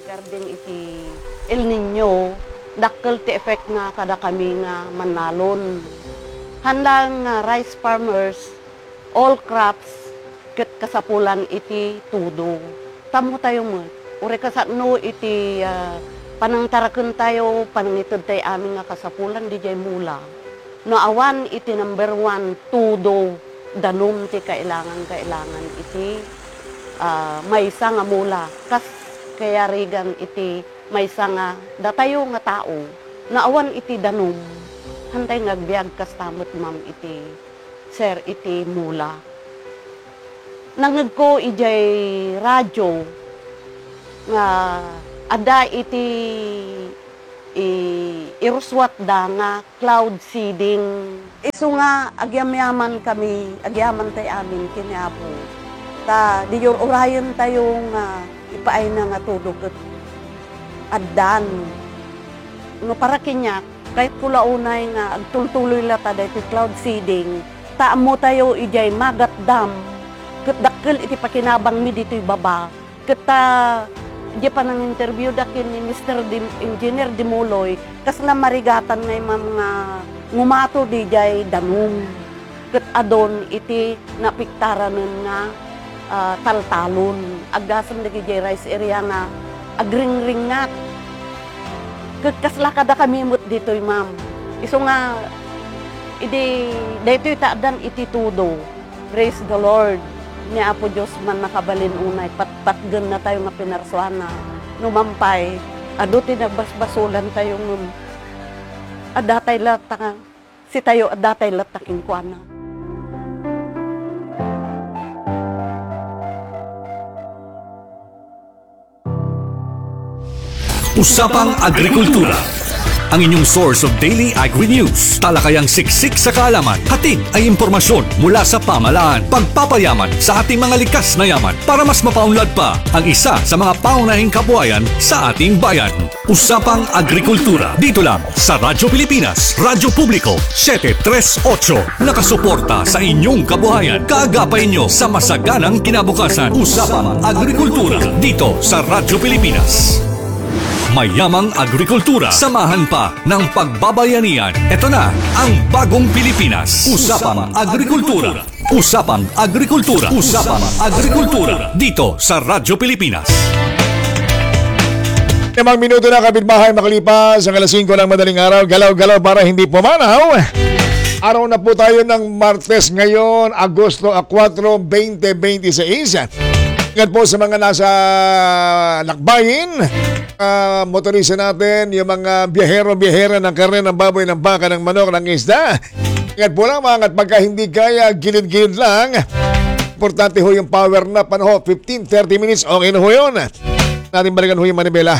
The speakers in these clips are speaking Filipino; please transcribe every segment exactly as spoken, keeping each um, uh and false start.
Garding iti El Nino, dakkel ti effect nga kada kami nga manalon. Handang nga rice farmers, all crops, ket kasapulan iti tudo. Tamo tayo mo, uri kasano iti uh, panangtaraken tayo, panangitod tayo amin nga kasapulan, di jay mula. No awan iti number one, tudo, danum ti kailangan-kailangan iti uh, maysa nga mula. Kas kaya rigan iti maysa nga datayo nga tao naawan iti danum hantay ngagbiag kastamot ma'am iti sir iti mula nangag ko ijay radyo nga ada iti i, iruswat da nga cloud seeding iso nga agyamyaman kami agyaman tay amin kiniapo ta di yor orayon tayo nga ipaay na nga tudog at addan. No para kinyak, kahit pula unay nga agtultuloy lata dahil cloud seeding, taamo tayo ijay magat dam, kat dakkel iti pakinabang mi dito'y baba, kat uh, di pa nang interview dakin ni Mister Dim, Engineer Dimuloy, kas na marigatan nga mga ngumato di jay danum, kat adon iti napiktaranen nga Uh, taltalon, agasam na gijay rice area nga, agring-ringat. Kasla kada kami mut dito'y ma'am. Iso nga, idi, dito'y taadan iti tudo. Praise the Lord. Ni Apo Diyos man nakabalin unay, pat-patgan na tayo nga pinarsuana. Numampay, aduti nagbasbasulan tayo nun. Adatay latang, si tayo adatay latang inkwana. Usapang Agrikultura, ang inyong source of daily agri-news. Talakayang siksik sa kaalaman, hatid ay impormasyon mula sa pamahalaan. Pagpapayaman sa ating mga likas na yaman para mas mapaunlad pa ang isa sa mga paunahing kabuhayan sa ating bayan. Usapang Agrikultura, dito lang sa Radyo Pilipinas, Radyo Publiko seven three eight. Nakasuporta sa inyong kabuhayan. Kaagapay nyo sa masaganang kinabukasan. Usapang Agrikultura, dito sa Radyo Pilipinas. Mayamang agrikultura, samahan pa ng pagbabayanihan. Ito na ang bagong Pilipinas. Usapang Agrikultura. Usapang Agrikultura. Usapang Agrikultura. Dito sa Radyo Pilipinas. Limang minuto na kapitbahay makalipas ang alas singko ng madaling araw. Galaw-galaw para hindi pumanaw. Araw na po tayo ng Martes ngayon, Agosto four, twenty twenty-six. Ingat po sa mga nasa lakbayin, uh, motorista natin, yung mga biyahero-biyahera ng karne, ng baboy, ng baka, ng manok, ng isda. Ingat po lang mga at pagka hindi kaya, gilid-gilid lang. Importante ho yung power nap, ano ho, fifteen to thirty minutes, okay na ho yun. Natin balikan ho yung manibela.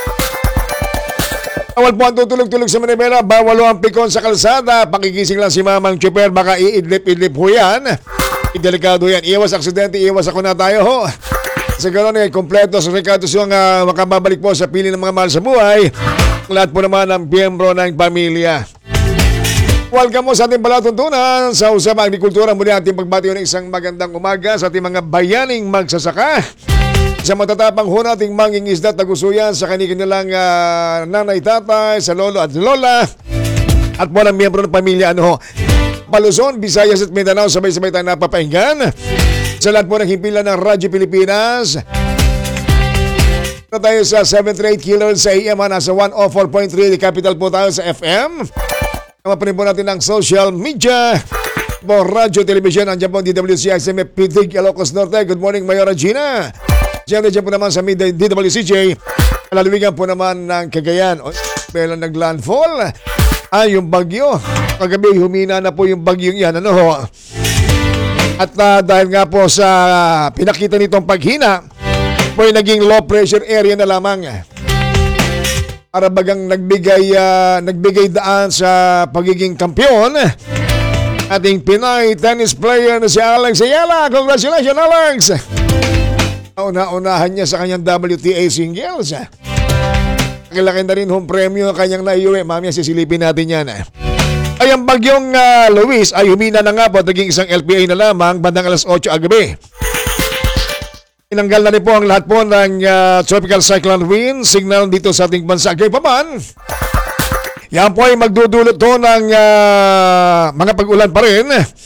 Bawal po ang tutulog-tulog sa manibela, bawal ho ang pikon sa kalsada, pakigising lang si mamang tsuper, baka iidlip-idlip ho yan. Delikado yan. Iwas aksidente, iwas ako na tayo ho. Sa ganoon eh, kompleto sa rekatos yung uh, makababalik po sa pili ng mga mahal sa buhay. Lahat po naman ng miyembro ng pamilya. Welcome mo sa ating palatuntunan sa Usapang Agrikultura. Muli ating pagbati ng isang magandang umaga sa ating mga bayaning magsasaka. Sa matatapang ho nating mangingisda at tagusuyan sa kanilang uh, nanay, tatay, sa lolo at lola. At po ng miyembro ng pamilya, ano ho. Paluzon, Visayas at Mindanao, sabay-sabay tayo napapahingan. Sa lahat po ng himpilan ng Radyo Pilipinas. Na tayo sa seven to eight kilohertz sa A M, nasa one oh four point three, the capital po tayo sa F M. Mapanin po natin ang social media. Po Radyo Television, andyan po D W C X M P D Ilocos Norte. Good morning, Mayora Gina. Siyempre dyan po naman sa D W C J. Lalawigan po naman ng Cagayan. O, meron nag-landfall. Ah, yung bagyo. Kagabi, humina na po yung bagyong yan. Ano ho? At uh, dahil nga po sa uh, pinakita nitong paghina, po yung naging low pressure area na lamang. Para bagang nagbigay, uh, nagbigay daan sa pagiging kampiyon. Ating Pinay tennis player na si Alex Ayala. Congratulations, Alex! Una-unahan niya sa kanyang W T A singles. Kilaki na rin home premium kanyang naiuwi. Mamaya sisilipin natin yan. Ay ang bagyong uh, Luis ay humina na nga po. Naging isang L P A na lamang bandang alas eight agabi. Tinanggal na rin po ang lahat po ng uh, tropical cyclone wind signal dito sa ating bansa. Kaya pa man, yan po ay magdudulot to ng uh, mga pag-ulan pa rin.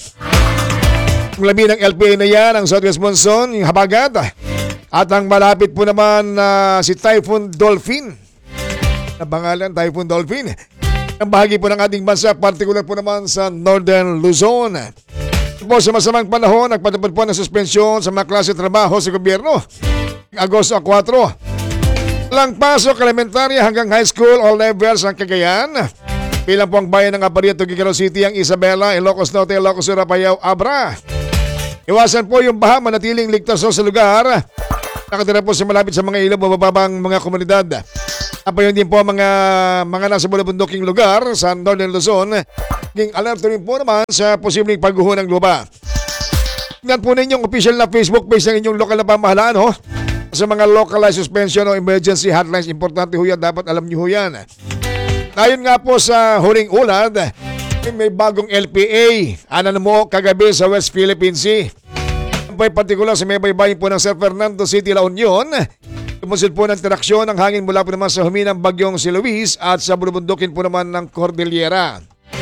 Ang labi ng L P A na yan, ang Southwest Monsoon, yung habagat. At ang malapit po naman uh, si Typhoon Dolphin. Na pangalan, Typhoon Dolphin. Ang bahagi po ng ating bansa, particular po naman sa Northern Luzon. Po sa masamang panahon, nagpatupad po ng suspensyon sa mga klase trabaho sa gobyerno. Agosto four. Walang pasok elementarya hanggang high school, all levels ang Cagayan. Bilang po ang bayan ng Apariento, Quezon City, ang Isabela, Ilocos Norte, Ilocos Sur, Apayao, Abra. Iwasan po yung baha, manatiling ligtas sa lugar. Nakatira po sa malapit sa mga ilog, mabababang mga komunidad. Apayon din po mga mga nasa bulabunduking lugar sa Northern Luzon. Naging alert rin po naman sa posibleng pagguho ng lupa. Tingnan po ninyong official na Facebook page ng inyong lokal na pamahalaan, ho? Sa mga localized suspension o emergency hotlines, importante ho yan, dapat alam nyo ho yan. Ayon nga po sa huling ulad, may bagong L P A, anan mo kagabi sa West Philippine Sea. Ang partikular sa may baybayin po ng San Fernando City, La Union. Tumusil po ng interaksyon ng hangin mula po naman sa huminang bagyong si Luis at sa bulubundukin po naman ng Cordillera.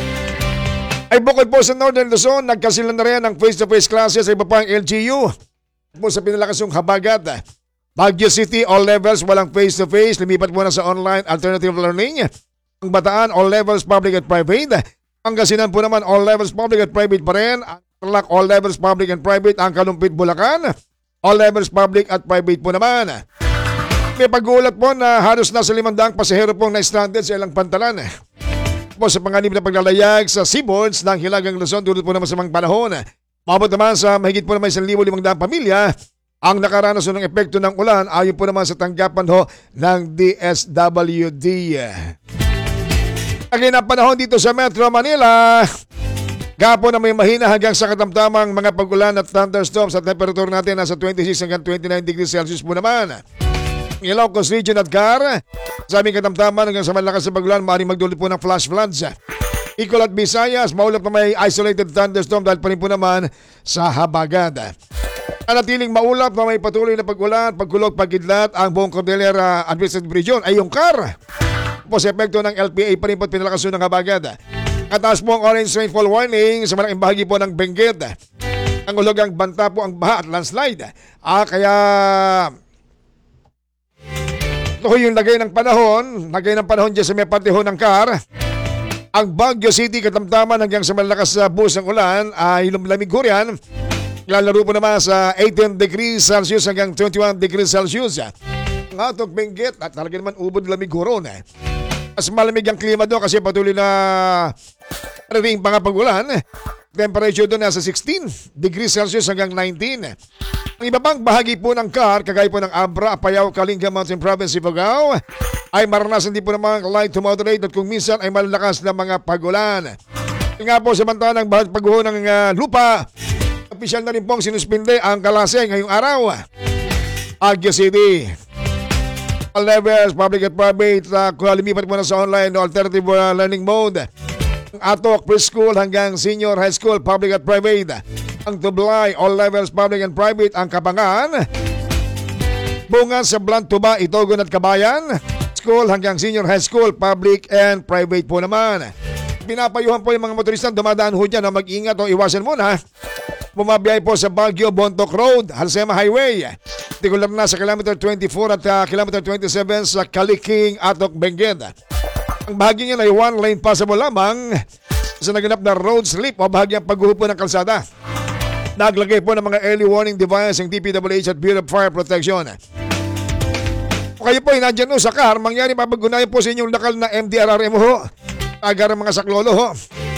Ay bukod po sa Northern Luzon, nagkasilan na rin ang face-to-face classes sa iba pang L G U. Po sa pinalakas yung habagat. Baguio City, all levels, walang face-to-face. Lumipat po na sa online alternative learning. Ang Bataan, all levels, public at private. Pangasinan po naman, all levels, public at private pa rin. Ang Tarlac, all levels, public and private. Ang Kalumpit, Bulacan, all levels, public at private po naman. May pag-uulat po na halos nasa limandang pasahero pong na-stranded sa ilang pantalan. Po sa panganib na paglalayag sa seaboards ng Hilagang Luzon dulot po naman sa mga panahon. Mabot naman sa mahigit po naman one thousand five hundred pamilya ang nakaranas ng epekto ng ulan ayon po naman sa tanggapan ho ng D S W D. Lagi na panahon dito sa Metro Manila. Gapo na may mahina hanggang sa katamtamang mga pag-ulan at thunderstorms at temperature natin nasa twenty-six hanggang twenty-nine degrees Celsius po naman. Ilocos Region at Gar, sa aming katamtaman hanggang sa malakas sa pag-ulan, maaaring magdulot po ng flash floods. Bicol at Visayas, maulap na may isolated thunderstorm dahil pa rin po naman sa habagat. Anatiling maulap na may patuloy na pag-ulan, pagkulog, pagkidlat ang buong Cordillera Administrative Region ay yung Car. Po sa epekto ng L P A pa rin po at pinalakas ng habagat. Kataas po ang orange rainfall warning sa malaking bahagi po ng Benguet. Ang ulog ang banta po ang baha at landslide. Ah, kaya ito yung lagay ng panahon, lagay ng panahon dyan sa may partiho ng Car. Ang Baguio City katamtaman hanggang sa malakas sa buhos ng ulan ay lumlamig ho yan. Lalaro po naman sa eighteen degrees Celsius hanggang twenty-one degrees Celsius. Ang atok Benguet at talaga naman ubod lamig ho ron. Eh. Mas malamig ang klima doon kasi patuloy na ring pangapag-ulan. Temperature doon nasa sixteen degrees Celsius hanggang nineteen. Ang iba pang bahagi po ng Car, kagaya po ng Abra, Apayao, Kalinga Mountain Province, Ifugao, ay maranasan din po ng mga light to moderate at kung minsan ay malalakas na mga pag-ulan. Nga po sa banta ng pagguho ng uh, lupa, opisyal na rin pong sinuspinde ang kalase ngayong araw. Baguio City. All levels, public at private, uh, lumipat po na sa online o alternative uh, learning mode. Ang Atok, preschool hanggang senior high school, public at private. Ang Tublay, all levels, public and private. Ang Kapangan, Bungan sa Blantuba, Itogon at Kabayan, school hanggang senior high school, public and private po naman. Pinapayuhan po yung mga motorista dumadaan ho dyan na mag-ingat o iwasan muna. Bumabiyay po sa Baguio, Bontoc Road, Halsema Highway. Tikular na sa kilometer twenty-four at uh, kilometer twenty-seven sa Kaliking, Atok, Benguet. Ang bahagi niya ay one lane passable lamang sa naganap na road slip o bahagyang paghuhupo ng kalsada. Naglagay po ng mga early warning device ang D P W H at Bureau of Fire Protection. Kung kayo po ay nandyan ho sa Car, mangyari mapagunayan po sa inyong lakal na M D R R M ho. Tagar ng mga saklolo ho.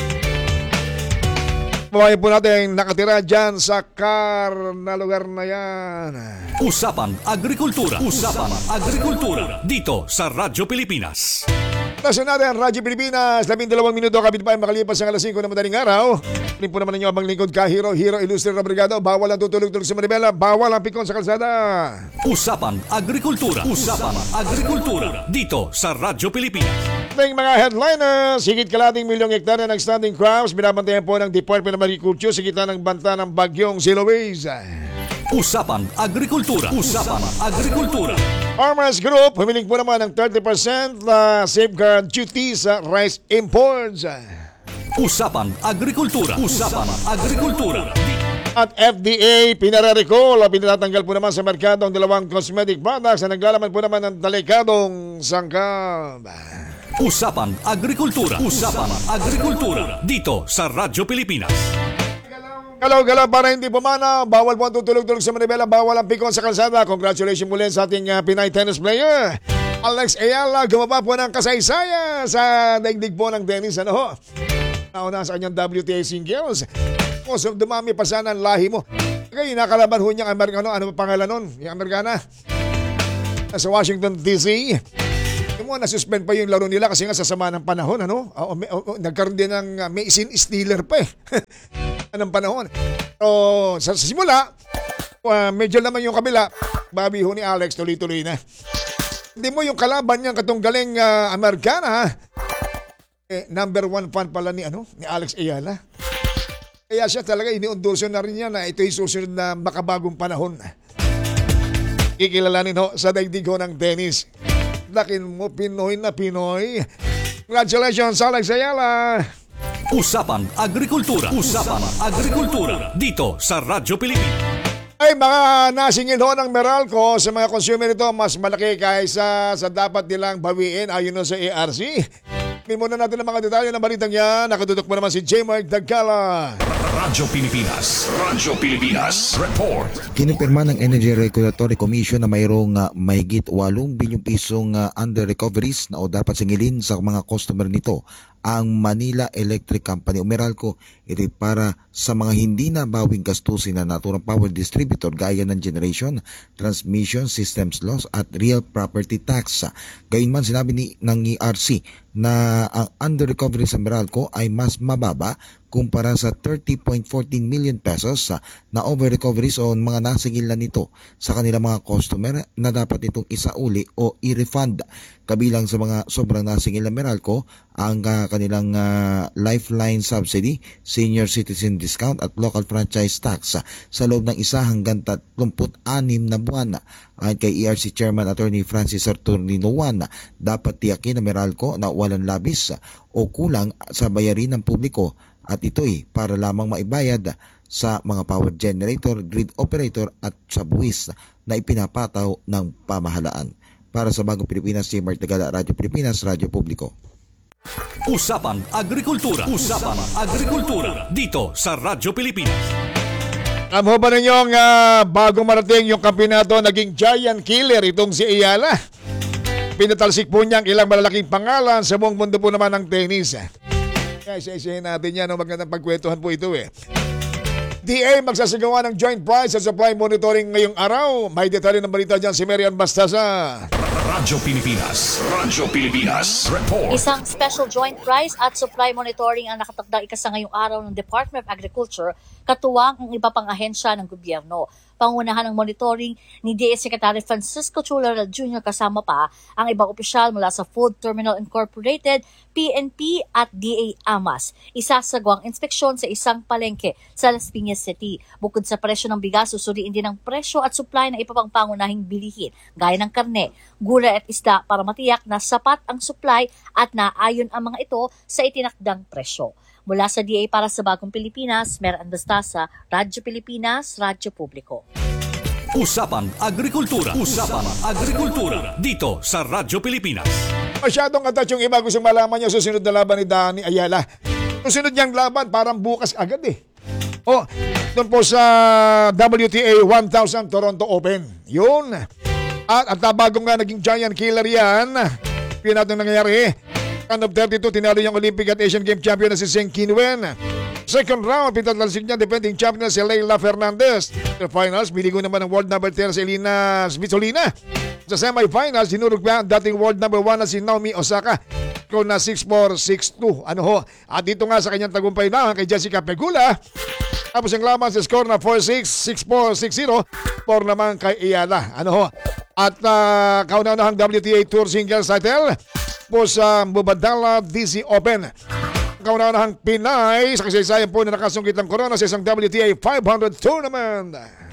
Mabayan po natin nakatira dyan sa Car na lugar na yan. Usapang Agrikultura. Usapang Agrikultura. Dito sa Radyo Pilipinas. Tasyon natin ang Radyo Pilipinas. labing dalawang minuto kapit pa ay makalipas ng alas singko na madaling araw. Rin po naman ninyo abang lingkod ka, Hero, Hero, Illustrious Brigado. Bawal ang tutulog-tulog sa Manibela. Bawal ang pikon sa kalsada. Usapang Agrikultura. Usapang Agrikultura. Dito sa Radyo Pilipinas. Ating mga headliners, higit kalating milyong hektarya ng standing crops, binabantayan po ng Department of Agriculture sa gitna ng banta ng bagyong si Luis. Usapang Agrikultura. Usapang Agrikultura. Farmers Group, humiling po naman ng thirty percent na safeguard duty sa rice imports. Usapang Agrikultura. Usapang Agrikultura. At F D A, pinare-recall o pinatanggal po naman sa merkado ang dalawang cosmetic products na naglalaman po naman ng delikadong sangkap. Usapang Agrikultura. Usapang Agrikultura. Dito sa Radyo Pilipinas. Galaw-galaw para hindi pumana, bawal po ang tutulog-tulog sa Manibela, bawal ang pikon sa kalsada. Congratulations muli sa ating uh, Pinay tennis player, Alex Ayala, gumaba po ng kasaysayan sa daigdig po ng tennis. Ano ho? Nauna sa kanyang W T A singles. Kung so, dumami pa sana ang lahi mo. Kaya nakalaban ho niyang Amerikano. Ano pa pangalan nun? Yung Amerikana. Sa Washington D C. Yung mga nasuspend pa yung laro nila kasi nga sa sama ng panahon. Ano? O, o, o, nagkaroon din ng uh, Mason Steeler pa eh. Anong panahon. So, sa, sa simula, uh, medyo naman yung kabila. Babi ho ni Alex, tuloy-tuloy na. Hindi mo yung kalaban niyang katong galing uh, Amerikana. Eh, number one fan pala ni, ano, ni Alex Ayala. Kaya siya talaga iniundurso na rin niya na ito yung susunod na makabagong panahon. Kikilalanin ho sa daigdig ho ng tennis. Lakin mo, Pinoy na Pinoy. Congratulations, Alex Ayala. Usapang Agrikultura. Usapang Agrikultura. Dito sa Radyo Pilipinas. Ay, mga nasingil ho ng Meralco sa mga consumer ito, mas malaki kaysa sa dapat nilang bawiin ayon sa A R C. Tingnan muna natin ang mga detalye ng balitang yan. Nakatutok mo naman si J. Mark Dagcala. Radyo Pilipinas. Radyo Pilipinas. Report. Kinumpirma ng Energy Regulatory Commission na mayroong uh, mahigit walong bilyong pisong uh, under recoveries na o dapat singilin sa mga customer nito ang Manila Electric Company o Meralco. Ito para sa mga hindi na bawing gastusin na naturang power distributor gaya ng generation, transmission systems loss at real property tax. Gayunman sinabi ni ng E R C na ang under recovery sa Meralco ay mas mababa kumpara sa thirty point one four million pesos na over recoveries o mga nasingil na nito sa kanilang mga customer na dapat itong isauli o i-refund. Kabilang sa mga sobrang nasingil na Meralco ang uh, kanilang uh, lifeline subsidy, senior citizen discount at local franchise tax uh, sa loob ng isa hanggang thirty-six na buwan. Ayon kay E R C Chairman Attorney Francis Arturnino Juan, dapat tiyakin na Meralco na walang labis uh, o kulang sa bayarin ng publiko at ito'y para lamang maibayad sa mga power generator, grid operator at sa buwis na ipinapataw ng pamahalaan. Para sa Bagong Pilipinas, si Mark Tagala, Radyo Pilipinas, Radyo Publiko. Usapang Agrikultura. Usapang Agrikultura. Dito sa Radyo Pilipinas. Alam mo ba ninyong uh, bago marating yung kampyonato, naging giant killer itong si Ayala. Pinatalsik po niyang ilang malalaking pangalan sa buong mundo po naman ng tennis. Kaya isa-isahin natin yan, no? Magandang pagkwentuhan po ito eh. D A magsasagawa ng joint price at supply monitoring ngayong araw. May detalye ng balita dyan si Marian Bastasa. Radyo Pilipinas. Radyo Pilipinas. Report. Isang special joint price at supply monitoring ang nakatakdang ikasa ngayong araw ng Department of Agriculture, katuwang ang iba pang ahensya ng gobyerno. Pangunahan ng monitoring ni D A Secretary Francisco Chular Junior kasama pa ang ibang opisyal mula sa Food Terminal Incorporated, P N P at D A AMAS. Isasagawang inspeksyon sa isang palengke sa Las Piñas City. Bukod sa presyo ng bigas, susuriin din ang presyo at supply ng iba pang pangunahing bilihin gaya ng karne, gulay at isda para matiyak na sapat ang supply at naayon ang mga ito sa itinakdang presyo. Mula sa D A para sa Bagong Pilipinas, Meran Bastasa, Radyo Pilipinas, Radyo Publiko. Usapang Agrikultura. Usapang Agrikultura. Dito sa Radyo Pilipinas. Masyadong attach yung iba. Gusto malaman niya susunod na laban ni Danny Ayala. Susunod niyang laban parang bukas agad eh. O, doon po sa W T A one thousand Toronto Open. Yun. At at bagong nga naging giant killer yan. Yun natin nangyayari. Round of thirty-two, tinalo yung Olympic at Asian Games champion na si Zheng Qinwen. Second round, pinatalansik niya defending champion na si Leila Fernandez. Sa finals, biligo naman ng world number ten si Elina Svitolina. Sa semifinals, sinurog niya ang dating world number one na si Naomi Osaka. Score na six four, six two. Ano ho? At dito nga sa kanyang tagumpay na kay Jessica Pegula. Tapos ang laban sa score na four six, six four, six zero. four naman kay Ayala. Ano ho? At uh, kauna-unahang W T A Tour Singles title po sa Mubadala D C Open. Kauna-unahang Pinay sa kasaysayan po na nakasungkit ng corona sa isang W T A five hundred tournament.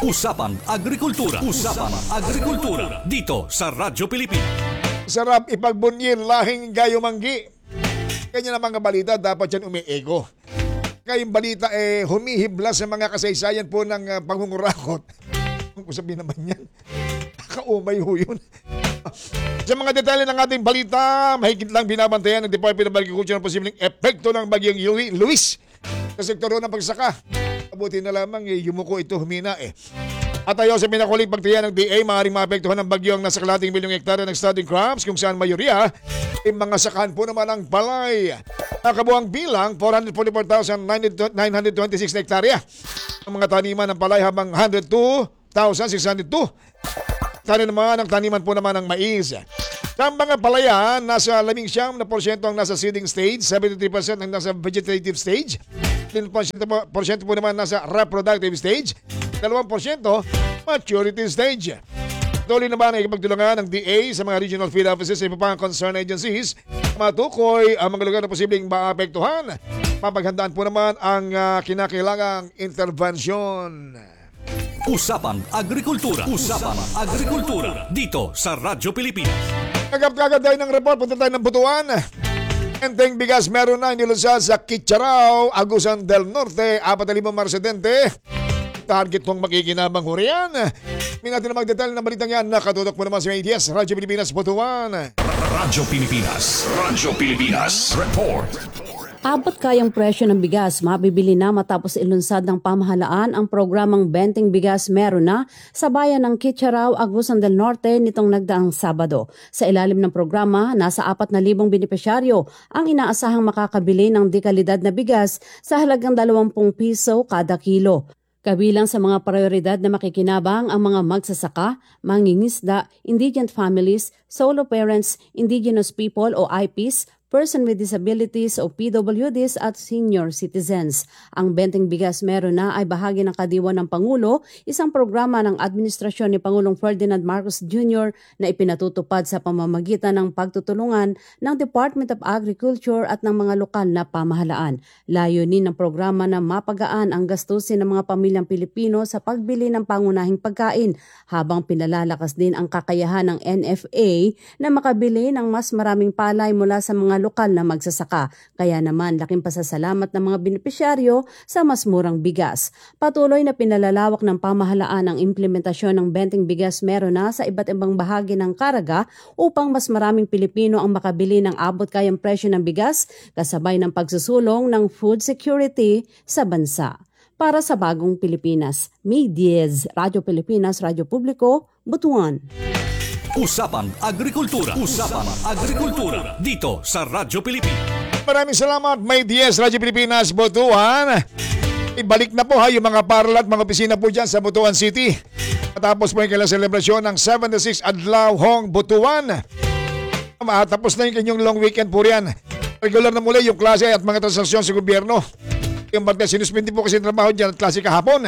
Usapang Agrikultura. Usapang Agrikultura. Dito sa Radyo Pilipinas. Sarap ipagbunyin lahing gayo manggi. Kanya na mga balita dapat yan umiego. Kayong balita eh humihibla sa mga kasaysayan po ng uh, pangungurakot. Ang usapin naman yan. Kaumay ho yun. Sa mga detalye ng ating balita, mahigit lang binabantayan ng Department of Agriculture ang posibleng epekto ng bagyong Lu- Luis sa sektor ng pagsaka. Mabuti na lamang eh, yumuko ito humina eh. At ayon sa pinakuling pagtiyan ng D A, maaaring maapektuhan ng bagyong nasa kalating milyong hektarya ng standing crops kung saan mayoriya ay mga sakahan po naman ang palay. Nakabuang bilang four hundred forty-four thousand nine hundred twenty-six na hektarya ang mga taniman ng palay habang one hundred two thousand six hundred two tani naman ang taniman po naman ng mais. Sa mga palayan, nasa labing siyam na porsyento ang nasa seeding stage, seventy-three percent ang nasa vegetative stage, ten percent po naman nasa reproductive stage, two percent maturity stage. Tuloy naman ay ipagtulungan ng D A sa mga regional field offices sa iba pang concerned agencies matukoy ang mga lugar na posibleng maapektuhan. Mapaghandaan po naman ang uh, kinakailangang intervensyon. Usapang Agrikultura. Usapang Agrikultura. Dito sa Radyo Pilipinas. Kagad-kagad tayo ng report, punta tayo ng Butuan. Enteng bigas meron na inilusad sa Kitcharao, Agusan del Norte, apat na limang marsidente. Target pong makikinabang hurian. Minati na magdetalye ng balitang yan. Nakatutok mo naman sa A D S, Radyo Pilipinas, Butuan. Radyo Pilipinas. Radyo Pilipinas. Report. Abot kayang presyo ng bigas, mabibili na matapos ilunsad ng pamahalaan ang programang Benteng Bigas Meron Na sa bayan ng Kitcharao, Agusan del Norte nitong nagdaang Sabado. Sa ilalim ng programa, nasa apat na libong benepisyaryo ang inaasahang makakabili ng dekalidad na bigas sa halagang dalawampung piso kada kilo. Kabilang sa mga prioridad na makikinabang ang mga magsasaka, mangingisda, indigent families, solo parents, indigenous people o I Ps, person with disabilities o P W Ds at senior citizens. Ang Benteng Bigas Meron Na ay bahagi ng kadiwa ng Pangulo, isang programa ng administrasyon ni Pangulong Ferdinand Marcos Junior na ipinatutupad sa pamamagitan ng pagtutulungan ng Department of Agriculture at ng mga lokal na pamahalaan. Layunin ng programa na mapagaan ang gastusin ng mga pamilyang Pilipino sa pagbili ng pangunahing pagkain habang pinalalakas din ang kakayahan ng N F A na makabili ng mas maraming palay mula sa mga lokal na magsasaka. Kaya naman laking pasasalamat ng mga benepisyaryo sa mas murang bigas. Patuloy na pinalalawak ng pamahalaan ang implementasyon ng Benteng Bigas Meron Na sa iba't ibang bahagi ng Caraga upang mas maraming Pilipino ang makabili ng abot kayang presyo ng bigas kasabay ng pagsusulong ng food security sa bansa. Para sa Bagong Pilipinas, May Diaz, Radyo Pilipinas, Radyo Publiko, Butuan. Usapang Agrikultura. Usapang Agrikultura. Dito sa Radyo Pilipinas. Maraming salamat, May Diaz, Radyo Pilipinas, Butuan. Ibalik na po ha yung mga paral at mga opisina po dyan sa Butuan City. Matapos po yung kailang selebrasyon ng seventy-six Adlaw Hong Butuan. Matapos na yung kanyang long weekend po riyan. Regular na muli yung klase at mga transaksyon sa gobyerno. Yung Martes, sinuspindi po kasi trabaho dyan at klase kahapon.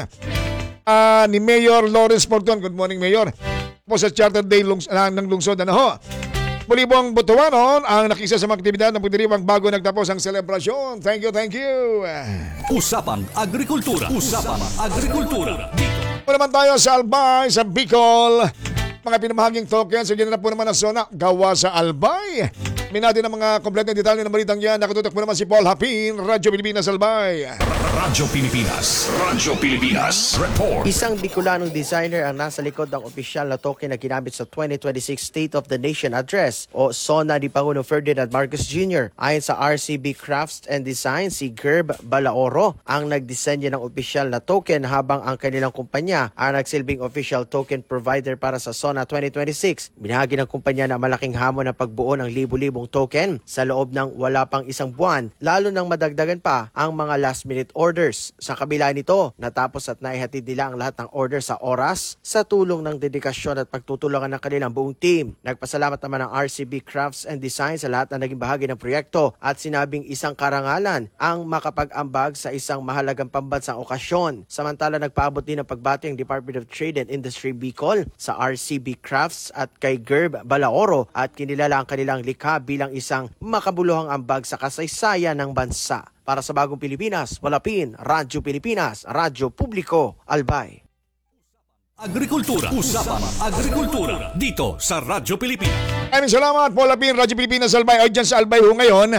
Uh, ni Mayor Lawrence Porton. Good morning, Mayor. Po sa Charter Day lungs- uh, ng lungsod na ho. Muli po ang Butuanon ang nakisa sa mga aktibidad ng pagdiriwang bago nagtapos ang selebrasyon. Thank you, thank you. Usapang Agrikultura. Usapang Agrikultura. Dito. Po naman tayo sa Albay, sa Bicol. Mga pinamahaging tokens, so ginanap po naman ang zona gawa sa Albay. Minati ng mga kompleto ng detalye ng balitang yan. Nakatutok po naman si Paul Hapin, Radyo Pilipinas, Albay. Radyo Pilipinas. Radyo Pilipinas. Report. Isang Bicolanong designer ang nasa likod ng opisyal na token na ginamit sa twenty twenty-six State of the Nation Address o SONA ni Pangulong Ferdinand Marcos Junior Ayon sa R C B Crafts and Design, si Gerb Balaoro ang nagdisenyo ng opisyal na token habang ang kanilang kumpanya ang nagsilbing official token provider para sa SONA twenty twenty-six. Binahagi ng kumpanya na malaking hamon ang pagbuo ng libu-libong token sa loob ng wala pang isang buwan, lalo nang madagdagan pa ang mga last-minute orders. Sa kabila nito, natapos at naihatid nila ang lahat ng order sa oras sa tulong ng dedikasyon at pagtutulungan ng kanilang buong team. Nagpasalamat naman ang R C B Crafts and Design sa lahat na naging bahagi ng proyekto at sinabing isang karangalan ang makapag-ambag sa isang mahalagang pambansang okasyon. Samantala, nagpaabot din ng pagbati ang Department of Trade and Industry Bicol sa R C B Crafts at kay Gerb Balaoro at kinilala ang kanilang likha bilang isang makabuluhang ambag sa kasaysayan ng bansa. Para sa Bagong Pilipinas, Malapin, Radyo Pilipinas, Radyo Publiko, Albay. Agrikultura. Usapang Agrikultura. Dito sa Radyo Pilipinas. Maraming salamat, Paul Lapin, Radyo Pilipinas, Albay. O dyan sa Albay ho ngayon,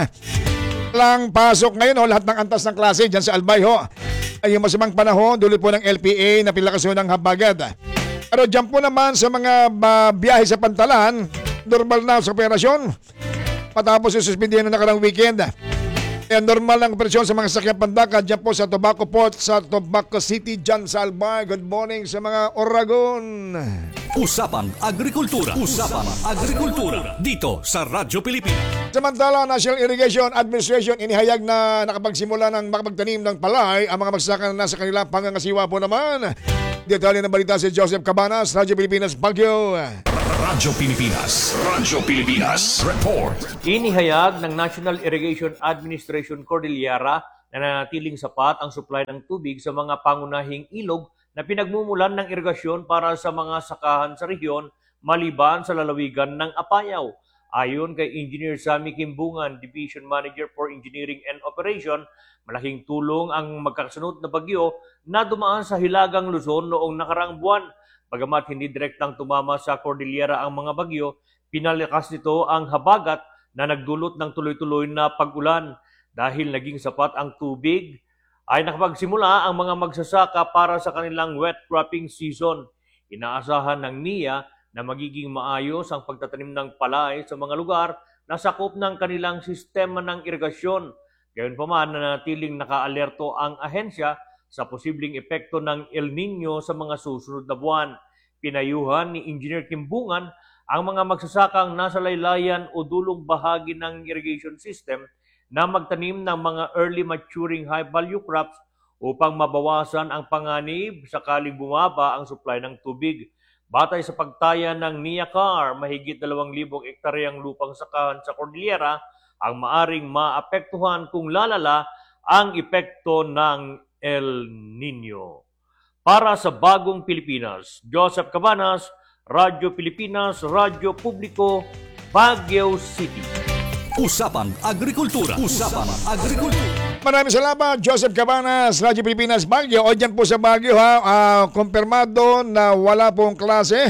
lang pasok ngayon ho, lahat ng antas ng klase dyan sa Albay ho. Ay yung masamang panahon, dulot po ng L P A na pilakasyon ng habagat. Pero dyan po naman sa mga uh, biyahe sa Pantalan, normal na sa operasyon. Matapos yung suspindihan ng nakarang weekend. Kaya normal ang operasyon sa mga sakyang pandaka dyan po sa Tobacco Port, sa Tobacco City, dyan sa Albay. Good morning sa mga Oragon. Usapang Agrikultura. Usapang Agrikultura. Dito sa Radyo Pilipinas. Samantala, National Irrigation Administration inihayag na nakapagsimula ng makapagtanim ng palay ang mga magsasaka na nasa kanilang pangangasiwa po naman. Detalye ng balita si Joseph Cabanas, Radyo Pilipinas, Baguio. Radyo Pilipinas. Radyo Pilipinas. Report. Inihayag ng National Irrigation Administration Cordillera na nanatiling sapat ang supply ng tubig sa mga pangunahing ilog na pinagmumulan ng irigasyon para sa mga sakahan sa rehiyon maliban sa lalawigan ng Apayao. Ayon kay Engineer Sammy Kimbungan, Division Manager for Engineering and Operation, malaking tulong ang magkakasunod na bagyo na dumaan sa Hilagang Luzon noong nakarang buwan. Bagamat hindi direktang tumama sa Cordillera ang mga bagyo, pinalakas nito ang habagat na nagdulot ng tuloy-tuloy na pag-ulan. Dahil naging sapat ang tubig, ay nakapagsimula ang mga magsasaka para sa kanilang wet cropping season. Inaasahan ng N I A na magiging maayos ang pagtatanim ng palay sa mga lugar na sakop ng kanilang sistema ng irigasyon. Gayunpaman, nanatiling nakaalerto ang ahensya sa posibleng epekto ng El Nino sa mga susunod na buwan. Pinayuhan ni Engineer Kimbungan ang mga magsasakang nasa laylayan o dulong bahagi ng irrigation system na magtanim ng mga early maturing high-value crops upang mabawasan ang panganib sakaling bumaba ang supply ng tubig. Batay sa pagtaya ng N I A C A R, mahigit dalawang libong ektaryang lupang sakahan sa Cordillera ang maaring maapektuhan kung lalala ang epekto ng El Nino. Para sa Bagong Pilipinas, Joseph Cabanas, Radyo Pilipinas, Radyo Publiko, Baguio City. Usapang Agrikultura. Usapang Agrikultura. Maraming salamat, Joseph Cabanas, Radyo Pilipinas, Baguio. O dyan po sa Baguio ha, uh, kumpirmado na wala pong klase.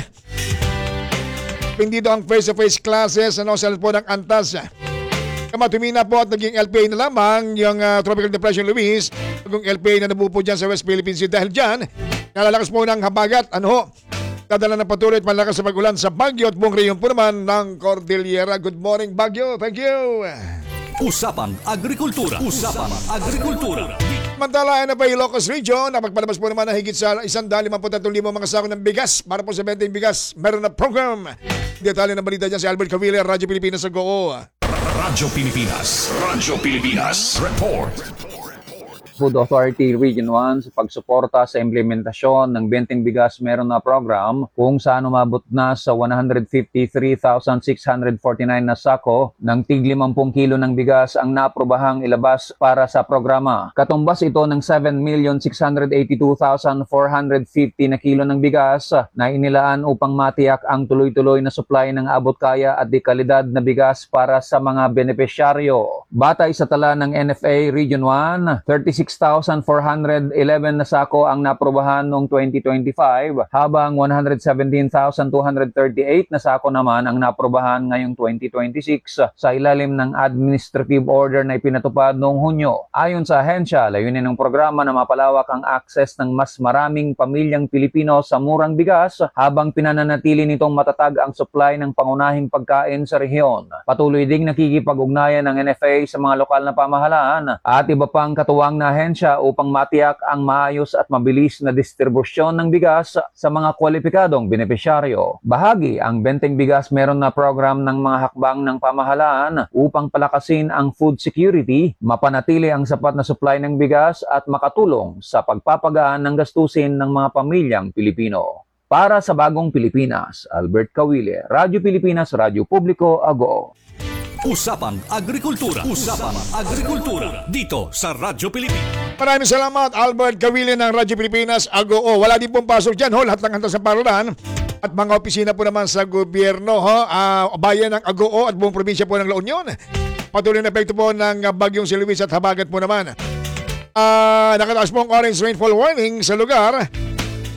Hindi daw ang face-to-face classes, ano, sa po ng antas. Kama tumina po at naging L P A na lamang yung uh, Tropical Depression Luis, yung L P A na nabupo dyan sa West Philippine Sea. Dahil dyan, nalalakas po ng habagat, ano ho, dadala ng patuloy at malakas sa pag-ulan sa Baguio at buong rehiyon po naman ng Cordillera. Good morning, Baguio. Thank you. Usapang Agrikultura. Usapang Agrikultura. Mantala ay na pa Ilocos Region, napagpalabas po naman na higit sa isang daan limampu tatlong libong mga sako ng bigas para po sa benteng bigas. Meron na program. Detalye ng balita dyan si Albert Cavilla, Radyo Pilipinas sa Go. Radyo Pilipinas. Radyo Pilipinas. Report. Food Authority Region one sa pagsuporta sa implementasyon ng Benteng Bigas Meron na program kung saan umabot na sa one hundred fifty-three thousand six hundred forty-nine na sako ng tig limampung kilo ng bigas ang naprobahang ilabas para sa programa. Katumbas ito ng seven million six hundred eighty-two thousand four hundred fifty na kilo ng bigas na inilaan upang matiyak ang tuloy-tuloy na supply ng abot kaya at dekalidad na bigas para sa mga benepisyaryo. Batay sa tala ng N F A Region one, thirty-six thousand four hundred eleven na sako ang naprobahan noong twenty twenty-five habang one hundred seventeen thousand two hundred thirty-eight na sako naman ang naprobahan ngayong twenty twenty-six sa ilalim ng administrative order na ipinatupad noong Hunyo. Ayon sa ahensya, layunin ng programa na mapalawak ang access ng mas maraming pamilyang Pilipino sa murang bigas habang pinananatili nitong matatag ang supply ng pangunahing pagkain sa rehiyon. Patuloy ding nakikipag-ugnayan ng N F A sa mga lokal na pamahalaan at iba pang katuwang na ahensya upang matiyak ang maayos at mabilis na distribusyon ng bigas sa mga kwalipikadong benepisyaryo. Bahagi ang Benteng Bigas Meron na program ng mga hakbang ng pamahalaan upang palakasin ang food security, mapanatili ang sapat na supply ng bigas at makatulong sa pagpapagaan ng gastusin ng mga pamilyang Pilipino. Para sa Bagong Pilipinas, Albert Caville, Radyo Pilipinas, Radyo Publiko, Ago. Usapang Agrikultura. Usapang Agrikultura. Dito sa Radyo Pilipinas. Maraming salamat, Albert Cavilla ng Radyo Pilipinas, Ago. Wala din pong pasok dyan, ho. Lahat ng hantas sa paralan at mga opisina po naman sa gobyerno, ho. Uh, bayan ng Ago at buong probinsya po ng La Union. Patuloy na epekto po ng bagyong si Luis at habagat po naman. Uh, nakataas po ang orange rainfall warning sa lugar.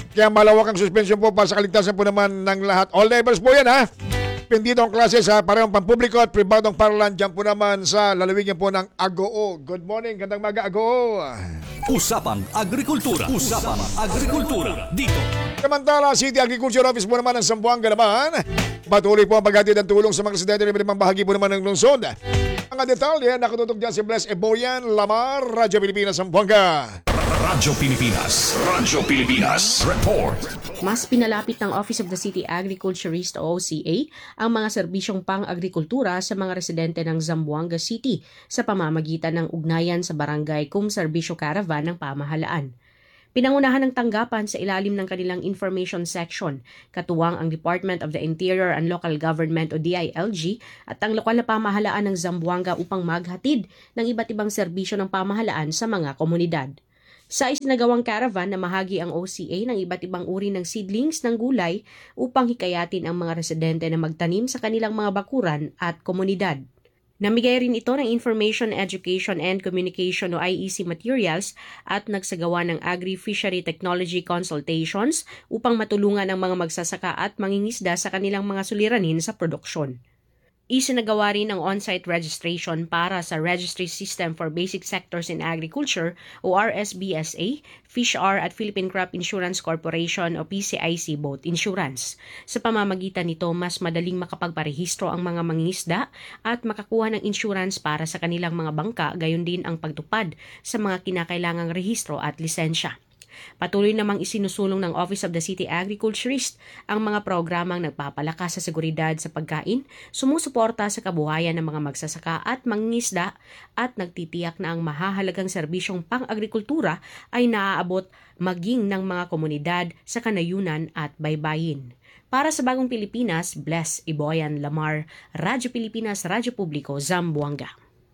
Kaya malawak ang suspension po para sa kaligtasan po naman ng lahat. All levels po yan ha. Pendito ang klase sa parehong pampubliko at pribadong paralan. Diyan po naman sa lalawigan po ng Agoo. Good morning, gandang maga Agoo. Usapang Agrikultura. Usapang Agrikultura. Dito. Samantala, City Agriculture Office po naman ng Zamboanga naman. Patuloy po ang paghatid ng tulong sa mga residente ng iba't ibang bahagi po naman ng lungsod. Mga detalye, nakatutok dyan si Bless Eboyan Lamar, Radyo Pilipinas, Zamboanga. Radyo Pilipinas. Radyo Pilipinas. Report. Mas pinalapit ng Office of the City Agriculturist o O C A ang mga serbisyong pang-agrikultura sa mga residente ng Zamboanga City sa pamamagitan ng ugnayan sa Barangay Cum Serbisyo Caravan ng pamahalaan. Pinangunahan ng tanggapan sa ilalim ng kanilang information section, katuwang ang Department of the Interior and Local Government o D I L G at ang lokal na pamahalaan ng Zamboanga upang maghatid ng iba't ibang serbisyo ng pamahalaan sa mga komunidad. Sa isinagawang caravan, namahagi ang O C A ng iba't ibang uri ng seedlings ng gulay upang hikayatin ang mga residente na magtanim sa kanilang mga bakuran at komunidad. Namigay rin ito ng Information, Education and Communication o I E C materials at nagsagawa ng Agri-Fishery Technology Consultations upang matulungan ang mga magsasaka at mangingisda sa kanilang mga suliranin sa produksyon. Isinagawa rin ang on-site registration para sa Registry System for Basic Sectors in Agriculture o R S B S A, FishR at Philippine Crop Insurance Corporation o P C I C Boat Insurance. Sa pamamagitan nito, mas madaling makapagparehistro ang mga mangingisda at makakuha ng insurance para sa kanilang mga bangka, gayon din ang pagtupad sa mga kinakailangang rehistro at lisensya. Patuloy namang isinusulong ng Office of the City Agriculturist ang mga programang nagpapalakas sa seguridad sa pagkain, sumusuporta sa kabuhayan ng mga magsasaka at mangingisda at nagtitiyak na ang mahahalagang serbisyong pang-agrikultura ay naaabot maging ng mga komunidad sa kanayunan at baybayin. Para sa Bagong Pilipinas, Bless Eboyan Lamar, Radyo Pilipinas, Radyo Publiko, Zamboanga.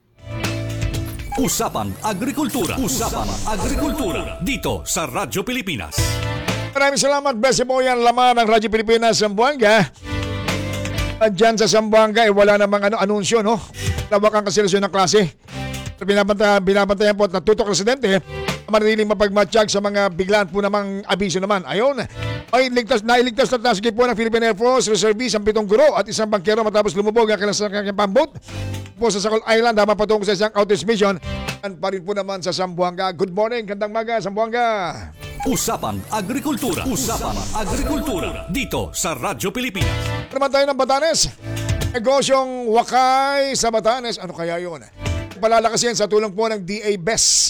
Usapang Agrikultura. Usapang Agrikultura. Dito sa Radyo Pilipinas. Maraming salamat, Bless Eboyan Lamar ng Radyo Pilipinas, Zamboanga. At dyan sa Zamboanga, eh, wala namang ano, anunsyo, no? Lawak ang kaselasyon ng klase. Binabantayan, binabantayan po at natutok residente manatiling mapagmatsyag sa mga biglaan po namang abiso naman. Ayon, ay ligtas, nailigtas na tasgay po ng Philippine Air Force Reservice ang pitong guro at isang bangkero matapos lumubog ang kanilang pambot po sa Sakol Island habang patungo sa isang outreach mission. At pa rin po naman sa Zamboanga. Good morning, gandang maga, Zamboanga. Usapang Agrikultura. Usapang Agrikultura. Dito sa Radyo Pilipinas. Naman tayo ng Batanes. Negosyong wakay sa Batanes. Ano kaya yun? Palalakasin sa tulong po ng D A B E S.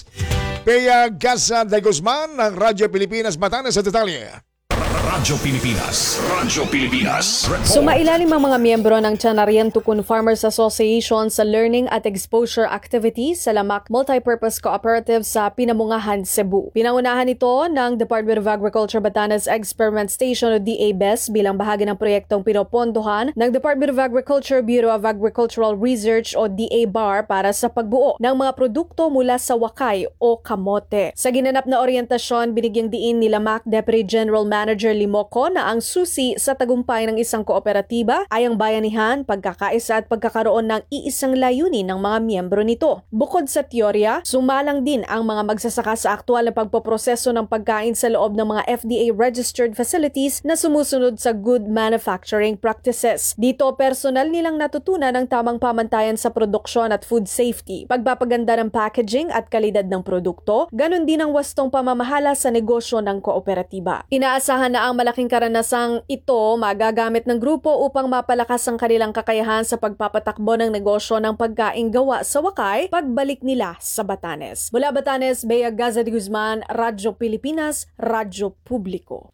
Bea Gaza de Guzman ng Radyo Pilipinas, Batanes sa detalye. Radyo Pilipinas. Radyo Pilipinas. Report. Sumailalim ang mga miyembro ng Chanarian Tukun Farmers Association sa Learning at Exposure Activities sa Lamak Multipurpose Cooperative sa Pinamungahan, Cebu. Pinangunahan ito ng Department of Agriculture Batanes Experiment Station o D A B E S bilang bahagi ng proyektong pinopondohan ng Department of Agriculture Bureau of Agricultural Research o D A B A R para sa pagbuo ng mga produkto mula sa wakay o kamote. Sa ginanap na orientasyon, binigyang diin ni Lamak Deputy General Manager Limoko na ang susi sa tagumpay ng isang kooperatiba ay ang bayanihan, pagkakaisa at pagkakaroon ng iisang layunin ng mga miyembro nito. Bukod sa teorya, sumalang din ang mga magsasaka sa aktual na pagpoproseso ng pagkain sa loob ng mga F D A-registered facilities na sumusunod sa good manufacturing practices. Dito, personal nilang natutunan ang tamang pamantayan sa produksyon at food safety, pagpapaganda ng packaging at kalidad ng produkto, ganun din ang wastong pamamahala sa negosyo ng kooperatiba. Inaasahan na ang malaking karanasang ito magagamit ng grupo upang mapalakas ang kanilang kakayahan sa pagpapatakbo ng negosyo ng pagkaing gawa sa wakay pagbalik nila sa Batanes. Mula Batanes, Bea Gaza de Guzman, Radyo Pilipinas, Radyo Publiko.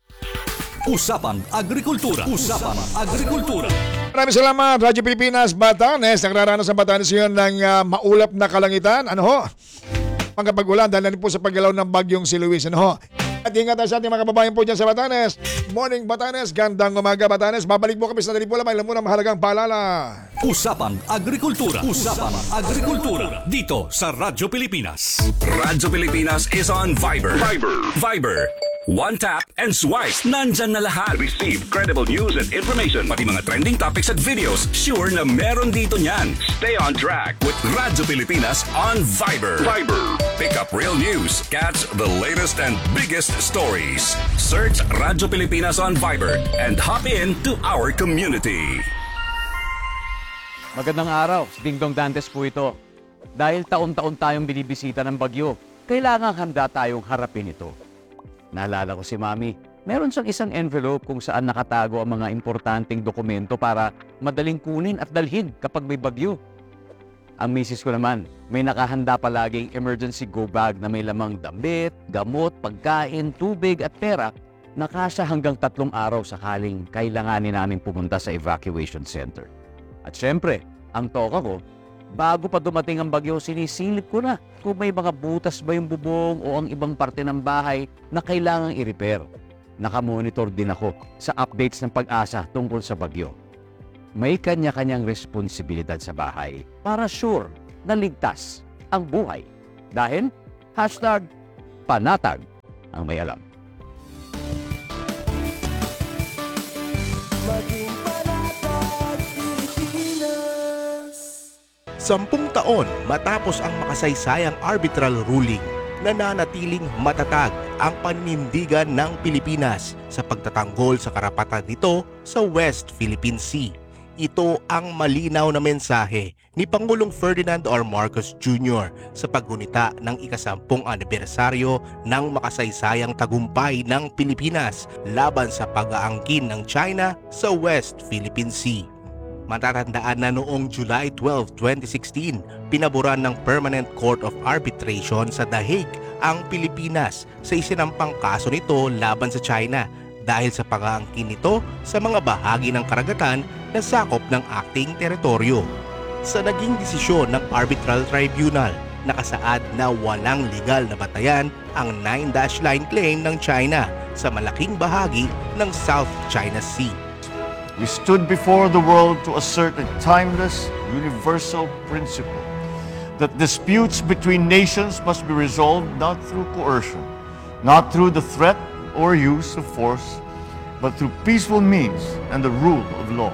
Usapang Agrikultura. Usapang Agrikultura. Maraming salamat, Radyo Pilipinas, Batanes. Nagraranas ang Batanes yun ng uh, maulap na kalangitan. Ano ho? Pagkapag-ulan dahil po sa paggalaw ng bagyong si Luis. Ano ho? At ingat tayo sa ating mga kababayan po dyan sa Batanes. Morning Batanes, gandang umaga Batanes. Babalik po kami sa dali po lamang. Ilan muna mahalagang paalala. Usapang Agrikultura. Usapang Agrikultura. Dito sa Radyo Pilipinas. Radyo Pilipinas is on Viber. Viber. Viber. One tap and swipe. Nandyan na lahat. Receive credible news and information. Pati mga trending topics at videos. Sure na meron dito niyan. Stay on track with Radyo Pilipinas on Viber. Viber. Pick up real news. Catch the latest and biggest stories. Search Radyo Pilipinas on Viber and hop in to our community. Magandang araw, Ding Dong Dantes po ito. Dahil taon-taon tayong binibisita ng bagyo, kailangan handa tayong harapin ito. Naalala ko si Mami, meron siyang isang envelope kung saan nakatago ang mga importanteng dokumento para madaling kunin at dalhin kapag may bagyo. Ang misis ko naman, may nakahanda palaging emergency go bag na may lamang damit, gamot, pagkain, tubig at pera na kasya hanggang tatlong araw sakaling kailanganin namin pumunta sa evacuation center. At syempre, ang toka ko, bago pa dumating ang bagyo, sinisilip ko na kung may mga butas ba yung bubong o ang ibang parte ng bahay na kailangang i-repair. Nakamonitor din ako sa updates ng pag-asa tungkol sa bagyo. May kanya-kanyang responsibilidad sa bahay para sure na ligtas ang buhay. Dahil, hashtag panatag ang may alam. Sampung taon matapos ang makasaysayang arbitral ruling, nananatiling matatag ang paninindigan ng Pilipinas sa pagtatanggol sa karapatan nito sa West Philippine Sea. Ito ang malinaw na mensahe ni Pangulong Ferdinand R. Marcos Junior sa paggunita ng ikasampung anibersaryo ng makasaysayang tagumpay ng Pilipinas laban sa pag-aangkin ng China sa West Philippine Sea. Matatandaan na noong July twelfth, twenty sixteen, pinaboran ng Permanent Court of Arbitration sa The Hague ang Pilipinas sa isinampang kaso nito laban sa China dahil sa pag-aangkin nito sa mga bahagi ng karagatan na sakop ng ating teritoryo. Sa naging desisyon ng Arbitral Tribunal, nakasaad na walang legal na batayan ang nine dash line claim ng China sa malaking bahagi ng South China Sea. We stood before the world to assert a timeless, universal principle that disputes between nations must be resolved not through coercion, not through the threat or use of force, but through peaceful means and the rule of law.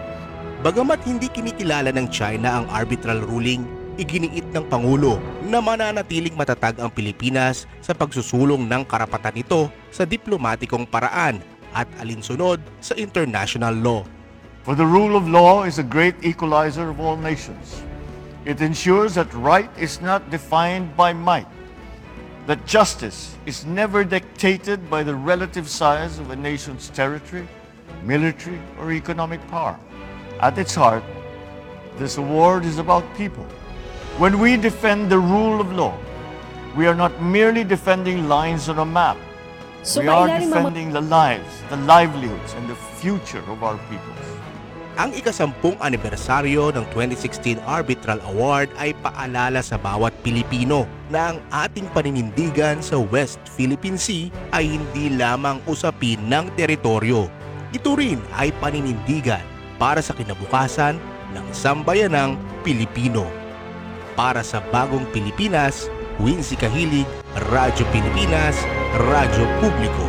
Bagamat hindi kinikilala ng China ang arbitral ruling, iginiit ng Pangulo na mananatiling matatag ang Pilipinas sa pagsusulong ng karapatan nito sa diplomatikong paraan at alinsunod sa international law. For the rule of law is a great equalizer of all nations. It ensures that right is not defined by might, that justice is never dictated by the relative size of a nation's territory, military, or economic power. At its heart, this award is about people. When we defend the rule of law, we are not merely defending lines on a map. So, we are mailalim defending the lives, the livelihoods, and the future of our peoples. Ang ikasampung anibersaryo ng twenty sixteen Arbitral Award ay paalala sa bawat Pilipino na ang ating paninindigan sa West Philippine Sea ay hindi lamang usapin ng teritoryo. Ito rin ay paninindigan para sa kinabukasan ng sambayanang Pilipino. Para sa bagong Pilipinas, Wincy Kahilig, Radyo Pilipinas, Radyo Publiko.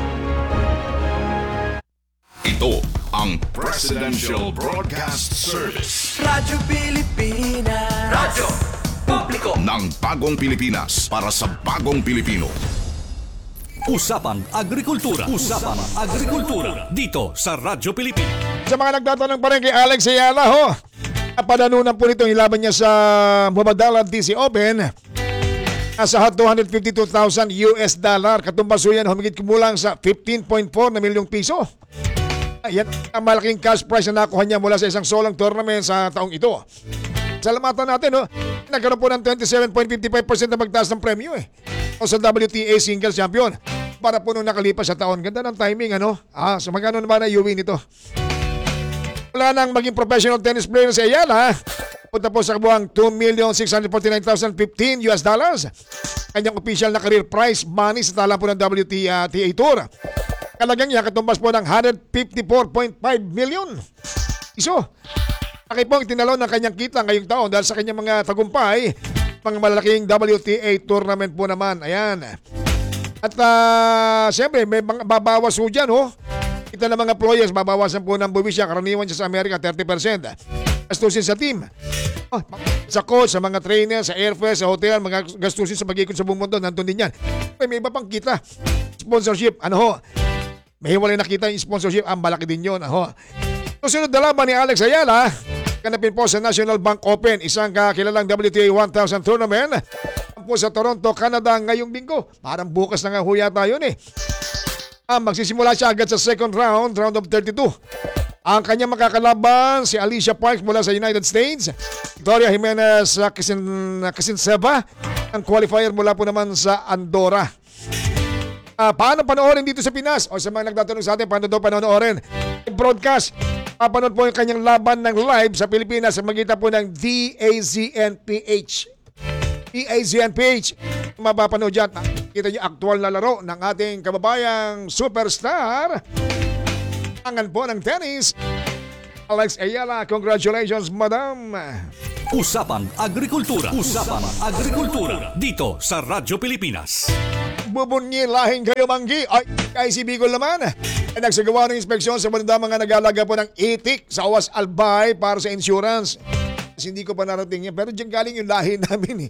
Ito ang Presidential Broadcast Service. Radyo Pilipinas. Radyo Publiko. Ng bagong Pilipinas para sa bagong Pilipino. Usapang Agrikultura. Usapang Agrikultura. Dito sa Radyo Pilipinas. Sa mga nagtatanong pa rin kay Alex Ayala, ho, padanunan po nito yung laban niya sa Mubadala D C Open. Nasa two hundred fifty-two thousand U S dollar. Katumbas yan, humigit kumulang sa fifteen point four na milyong piso. Yan ang malaking cash prize na nakuha niya mula sa isang solong tournament sa taong ito. Salamatan natin, no? Nagkaroon po ng twenty-seven point five five percent na magtaas ng premyo, eh. O sa W T A Singles Champion. Para po nung nakalipas sa taon. Ganda ng timing, ano? Ah, so magkano naman na U W nito? Wala nang maging professional tennis player si Ayala. Punta po sa kabuang two million six hundred forty-nine thousand fifteen U S dollars. Kanyang official na career prize money sa tala po ng W T A Tour. Kalagang niya katumbas po ng one hundred fifty-four point five million. Iso, laki po ang tinalo ng kanyang kita ngayong taon dahil sa kanyang mga tagumpay, mga malalaking W T A tournament po naman. Ayan. At uh, siyempre, may mga babawas ho dyan, ho. Kita ng mga employers, babawasan po ng buwis siya. Karaniwan siya sa Amerika, thirty percent. Gastusin sa team. Oh, sa coach, sa mga trainer, sa airfare, sa hotel, mga gastusin sa pag-ikot sa buong mundo, nandun din yan. May iba pang kita. Sponsorship, ano ho? May hiwalay nakita yung sponsorship, ang malaki din yun. Ho. Susunod na laban ni Alex Ayala, kanapin po sa National Bank Open, isang kakilalang W T A one thousand tournament po sa Toronto, Canada ngayong linggo. Parang bukas na nga ho yata yun eh. Ah, magsisimula siya agad sa second round, round of thirty-two. Ang kanyang makakalaban, si Alicia Parks mula sa United States, Victoria Jimenez uh, Kasin, Kasinseva, ang qualifier mula po naman sa Andorra. Uh, paano panoorin dito sa Pinas? O sa mga nagtatanong sa atin, paano daw panoorin? Broadcast. Papanood po yung kanyang laban ng live sa Pilipinas sa magitan po ng D A Z N P H. D A Z N P H. Mapapanood dyan. Kita niyo aktual na laro ng ating kababayang superstar. Angan po ng tennis. Alex Ayala, congratulations, madam. Usapang Agrikultura. Usapang Agrikultura. Dito sa Radyo Pilipinas. Bubunyi lahing kayo manggi. Ay, kay si Bicol naman. Ay nagsagawa ng inspeksyon sa mga mga nag-alaga po ng itik sa Awas Albay para sa insurance. Kasi hindi ko pa narating yan. Pero dyan galing yung lahi namin eh.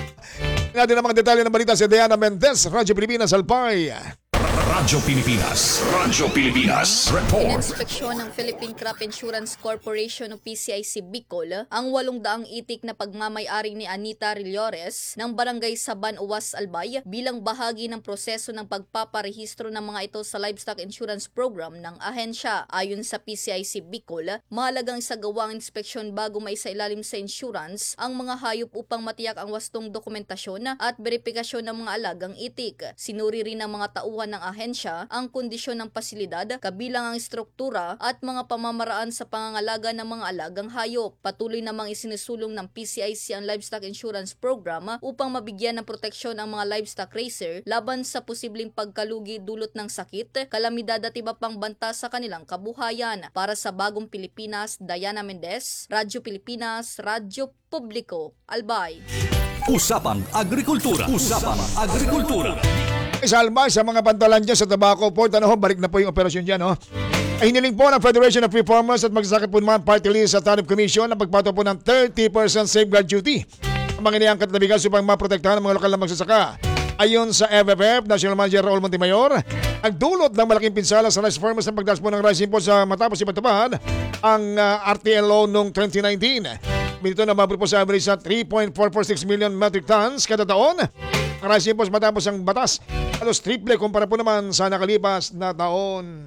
Natin ang mga detalye ng balita si Diana Mendez, Radyo Pilipinas, Albay. Radyo Pilipinas. Radyo Pilipinas. Report. Ininspeksyon ng Philippine Crop Insurance Corporation o P C I C Bicol ang walong daang itik na pagmamay-ari ni Anita Rillores ng Barangay Saban, Uwas, Albay bilang bahagi ng proseso ng pagpaparehistro ng mga ito sa Livestock Insurance Program ng ahensya. Ayon sa P C I C Bicol, mahalagang isagawa ang inspeksyon bago maisailalim sa insurance ang mga hayop upang matiyak ang wastong dokumentasyon at verifikasyon ng mga alagang itik. Sinuri rin ng mga tauhan ng ahensya ang kondisyon ng pasilidad, kabilang ang struktura at mga pamamaraan sa pangangalaga ng mga alagang hayop. Patuloy namang isinusulong ng P C I C ang Livestock Insurance Program upang mabigyan ng proteksyon ang mga livestock racer laban sa posibleng pagkalugi dulot ng sakit, kalamidad at iba pang banta sa kanilang kabuhayan. Para sa Bagong Pilipinas, Diana Mendez, Radyo Pilipinas, Radyo Publiko, Albay. Usapang Agrikultura. Usapang Agrikultura. Sa Albay, sa mga pantalan dyan sa Tabaco Port, ano ho, balik na po yung operasyon dyan, no? Ay hiniling po ng Federation of Free Farmers at magsasakit po naman party list sa Tariff Commission na pagpato po ng thirty percent safeguard duty ang mga iniangkat na bigas upang maprotektahan ang mga lokal na magsasaka. Ayon sa F F F, National Manager Raul Montemayor, ang dulot ng malaking pinsala sa rice farmers na pagdaas po ng rice import sa matapos ipatupad ang uh, R T L O noong twenty nineteen. Binito na mabot po sa average sa three point four four six million metric tons kada taon. Ang rice imports matapos ang batas, halos triple kumpara po naman sa nakalipas na taon.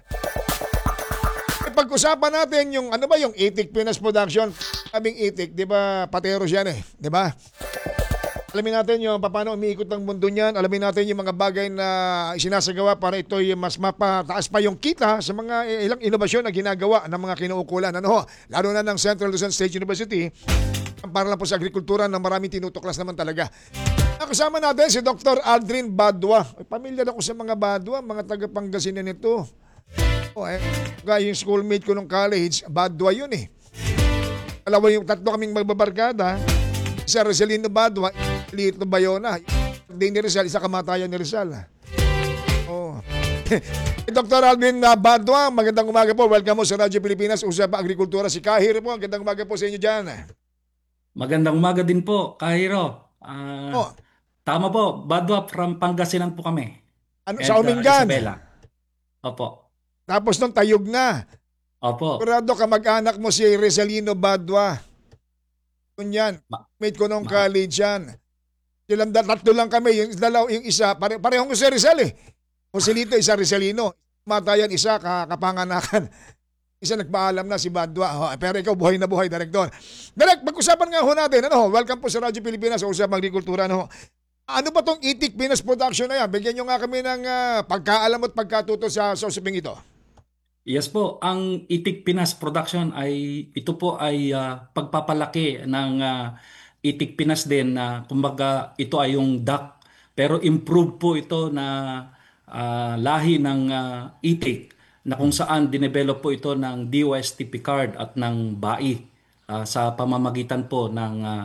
E pag-usapan natin yung ano ba yung itik Pinas production. Kaming itik, di ba, pateros yan eh, di ba? Alamin natin yung paano umiikot ng mundo niyan. Alamin natin yung mga bagay na sinasagawa para ito'y mas mapataas pa yung kita sa mga ilang inobasyon na ginagawa ng mga kinuukulan. Ano ho? Lalo na ng Central Luzon State University para lang po sa agrikultura na maraming tinutuklas naman talaga. Kasama natin si Doctor Aldrin Badwa. Pamilyar ako sa mga Badwa, mga taga-Pangasinan nito. Oh, eh, yung schoolmate ko nung college, Badwa yun eh. Dalawa yung tatlo kaming magbabarkada. Isa Rizalino Badwa, Lito Bayona. Hindi ni Rizal, isa kamatayan ni Rizal. Oh. Doctor Aldrin Badwa, magandang umaga po. Welcome mo sa Radyo Pilipinas, Usap Agrikultura. Si Kahir po, magandang umaga po sa inyo dyan. Magandang umaga din po, Kahiro. Uh, oh. Tama po, Badwa from Pangasinan po kami. Ano, And, sa Umingan? Uh, Opo. Tapos nung tayog na. Opo. Kurado ka mag-anak mo si Rizalino Badwa. Yun yan. Ma- Mate ko nung ma- college yan. Silang tatlo lang kami. Yung, dalaw, yung isa, pare, parehong ko si Rizal eh. Joselito, isa Rizalino. Matayan, isa kapanganakan. Isa nagpaalam na si Badwa. Oh, pero ikaw buhay na buhay, Director. Direk, mag-usapan nga ho natin. Ano, welcome po sa Radyo Pilipinas sa Usapang Agrikultura. Ano, ano ba tong itik Pinas production na yan? Bigyan nyo nga kami ng uh, pagkaalam at pagkatuto sa, sa usaping ito. Yes po, ang itik Pinas production ay ito po ay uh, pagpapalaki ng uh, itik Pinas din na uh, kumbaga ito ay yung duck pero improve po ito na uh, lahi ng uh, itik na kung saan dinevelop po ito ng D O S T P card at ng B A I uh, sa pamamagitan po ng uh,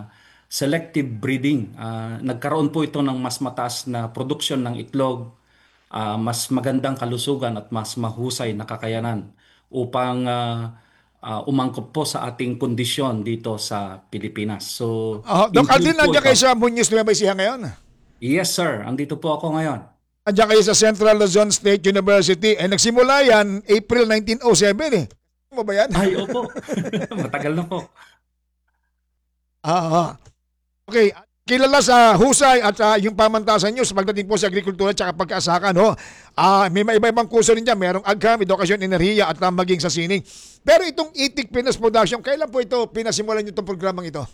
selective breeding. Ah, nagkaroon po ito ng mas mataas na produksyon ng itlog, ah, mas magandang kalusugan at mas mahusay na kakayanan upang ah, ah, umangkop po sa ating kondisyon dito sa Pilipinas. So, Ah, Doc include Aldrin, po nandiyan ito. kayo sa Muñoz Nueva Ecija ngayon? Yes, sir. Andito po ako ngayon. Nandiyan kayo sa Central Luzon State University. Eh, nagsimula yan April nineteen oh seven eh. Ano ba yan? Ay, opo. Matagal na po. Ah, ah. Okay, kilala sa husay at ah, yung pamantasan nyo sa pagdating po sa agrikultura at pagkaasakan. Ho. Ah, may mga iba-ibang kurso rin dyan. Merong agcam, edukasyon, enerhiya at ah, maging sa sining. Pero itong Itik Pinas Production, kailan po ito pinasimulan nyo itong programang ito?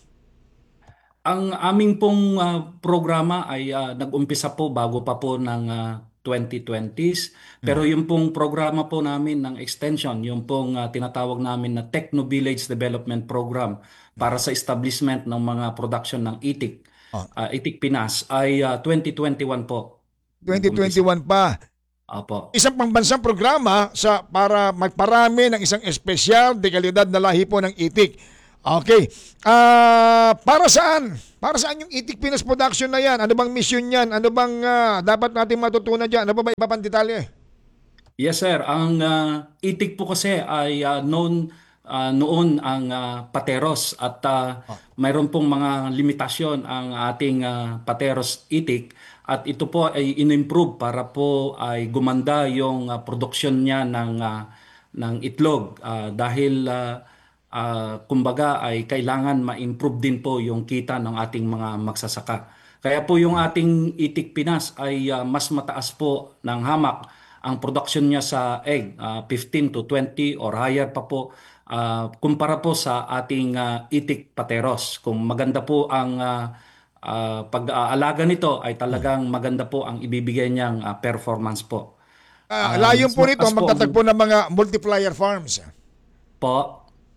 Ang aming pong ah, programa ay ah, nag-umpisa po bago pa po ng ah, twenty twenties. Pero yung pong programa po namin ng extension, yung pong ah, tinatawag namin na Techno Village Development Program para sa establishment ng mga production ng itik, ah, Itik Pinas ay ah, twenty twenty-one po. twenty twenty-one pa. Opo. Isang pambansang programa sa para magparami ng isang espesyal de kalidad na lahi po ng itik. Okay. Ah, para saan? Para saan yung Itik Pinas Production na yan? Ano bang mission yan? Ano bang ah, dapat natin matutunan dyan? Ano ba ba iba pang detalye? Yes, sir. Ang ah, itik po kasi ay ah, known ah, noon ang ah, pateros at ah, mayroon pong mga limitasyon ang ating ah, pateros itik at ito po ay in-improve para po ay gumanda yung ah, produksyon niya ng ah, ng itlog ah, dahil ah, ah, kumbaga ay kailangan ma-improve din po yung kita ng ating mga magsasaka. Kaya po yung ating Itik Pinas ay ah, mas mataas po ng hamak ang production niya sa egg, ah, fifteen to twenty or higher pa po ah, kumpara po sa ating ah, Itik Pateros. Kung maganda po ang ah, ah, pag-aalaga nito ay talagang maganda po ang ibibigay niyang ah, performance po. Ah, Ah, layon mas po nito mataas po ang- magtatagpo ng mga multiplier farms. Po.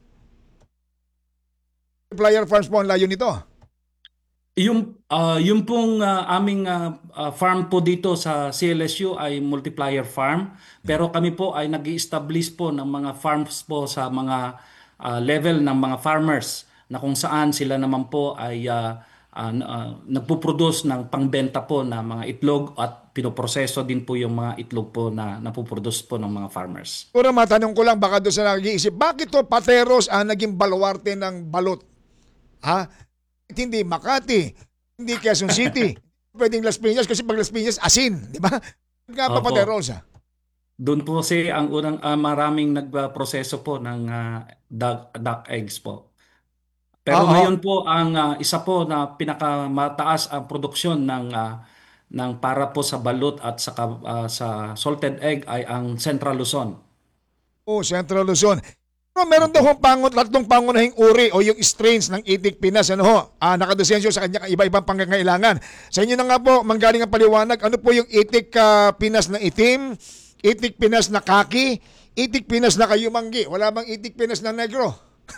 Multiplier farms po ang layon nito. Yung ah, yung pong ah, aming ah, ah, farm po dito sa C L S U ay multiplier farm, pero kami po ay nag-establish po ng mga farms po sa mga ah, level ng mga farmers na kung saan sila naman po ay ah, ah, ah, nagpo-produce ng pangbenta po na mga itlog at pinoproseso din po yung mga itlog po na napoproduce po ng mga farmers. Puro matanong ko lang baka doon sa nag-iisip, bakit to Pateros ang naging baluarte ng balot? Ha? Hindi Makati, hindi Quezon City, pwedeng Las Piñas kasi pag Las Piñas asin, di ba? Nga pa Opo. Pateros. ah. Doon po kasi ang unang ah, maraming nagproseso po ng ah, duck, duck eggs po. Pero Oo. ngayon po ang ah, isa po na pinakamataas ang produksyon ng ah, ng para po sa balut at saka, ah, sa salted egg ay ang Central Luzon. Oh, Central Luzon. Pero meron daw hong pangun, tatlong pangunahing uri o yung strains ng Itik Pinas. Ano ho? Ah, nakadesensyo sa kanya iba-ibang pangangailangan. Sa inyo na nga po, manggaling ang paliwanag. Ano po yung Itik ah, Pinas na itim? Itik Pinas na kaki? Itik Pinas na kayumanggi? Wala bang Itik Pinas na negro?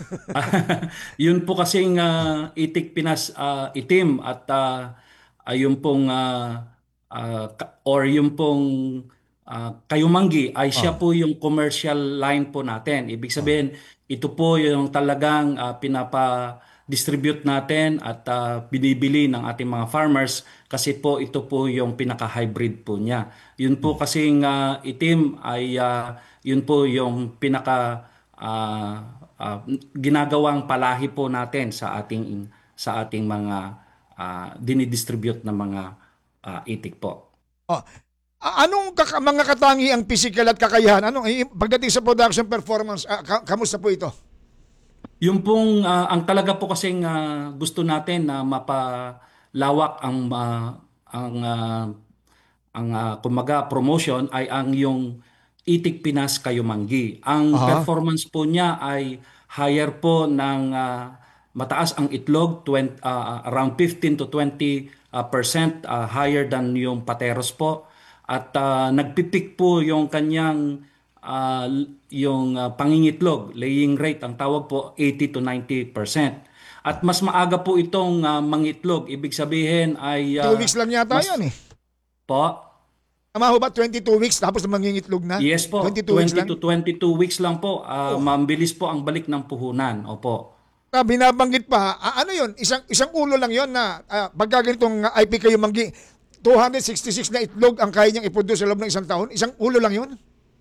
Yun po kasing ah, Itik Pinas ah, itim at ah, ayun pong ah, ah, ka- or yung pong ah, kayumanggi ay siya po yung commercial line po natin. Ibig sabihin, ito po yung talagang ah, pinapa-distribute natin at ah, binibili ng ating mga farmers kasi po ito po yung pinaka-hybrid po niya. Yun po kasing ah, itim ay ah, yun po yung pinaka ah, ah, ginagawang palahi po natin sa ating sa ating mga ah, dinidistribute na mga ah, itik po. Oh. A- Anong kaka- mga katangi ang physical at kakayahan? Anong eh, pagdating sa production performance, ah, ka- kamusta po ito? Yung pong ah, ang talaga po kasing ah, gusto natin na mapalawak ang ah, ang ah, ang ah, kumaga promotion ay ang yung Itik Pinas Kayumanggi. Ang Aha. performance po niya ay higher po ng ah, mataas ang itlog, twenty, ah, around fifteen to twenty ah, percent ah, higher than yung Pateros po. At ah, nagpipik po yung kanyang ah, l- yung ah, pangingitlog, laying rate, ang tawag po eighty to ninety percent. At mas maaga po itong ah, mangitlog, ibig sabihin ay ah, Two weeks lang yata mas- yan eh. Po. Tama ho ba? twenty-two weeks tapos na mangingitlog na? Yes po, twenty-two weeks twenty lang? to twenty-two weeks lang po. Ah, mabilis po ang balik ng puhunan. Opo. Ah, binabanggit pa, ah, ano yun? Isang, isang ulo lang yun na ah, pagka ganitong ah, I P kayo manggi, two hundred sixty-six na itlog ang kaya niyang iproduce sa loob ng isang taon? Isang ulo lang yun?